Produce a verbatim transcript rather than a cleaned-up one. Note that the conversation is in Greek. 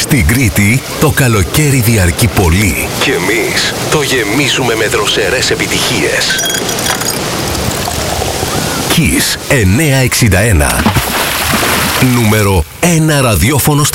Στην Κρήτη το καλοκαίρι διαρκεί πολύ και εμείς το γεμίζουμε με δροσερές επιτυχίες. Kiss εννιακόσια εξήντα ένα. Νούμερο ένα ραδιόφωνο στο